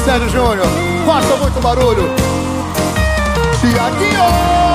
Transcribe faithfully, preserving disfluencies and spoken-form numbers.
Sérgio Júnior. Faça muito barulho. E aqui, ó.